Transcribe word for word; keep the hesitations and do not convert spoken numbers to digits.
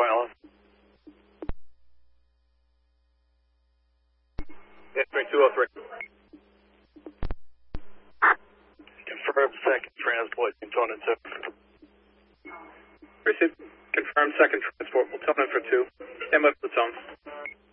wireless. Entering two oh three. Confirm second transport, Plutonian two. Received. Confirm second transport, Plutonian for two. Stand by for the tone.